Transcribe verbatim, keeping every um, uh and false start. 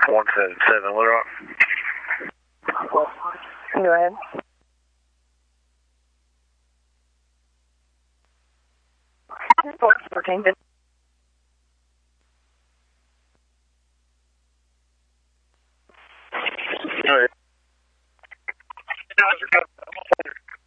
one seven seven, Little Rock. Go ahead. fourteen